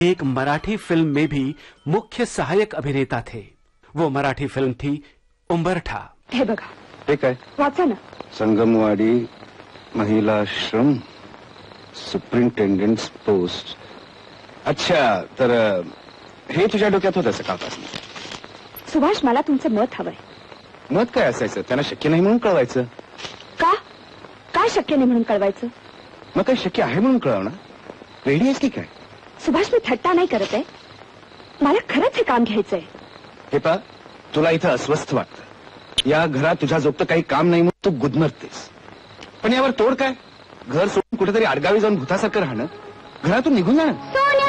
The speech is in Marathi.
एक मराठी फिल्म में भी मुख्य सहायक अभिनेता थे। वो मराठी फिल्म थी उंबरठा। हे बघा, ठीक आहे, वाचा ना। Sangamwadi महिलाश्रम superintendents post. अच्छा, तर हे तुझ्या डोक्यात होतं सकाळपासून? सुभाष, मला तुमचं मत हवंय। मत काय असायचं? त्यांना शक्य नाही म्हणून कळवायचं। का? काय शक्य नाही म्हणून कळवायचं? मग काय शक्य आहे म्हणून कळवणं? रेडी आहेस की काय? सुभाष, मी थट्टा नाही करत आहे, मला खरंच हे काम घ्यायचंय। हे पा, तुला इथं अस्वस्थ वाटतं, या घरात तुझ्या जोगतं काही काम नाही म्हणून तू गुदमरतेस, पण यावर तोड काय? घर सोडून कुठेतरी आडगावी जाऊन भूतासारखं राहणं, घरातून निघून जाणं।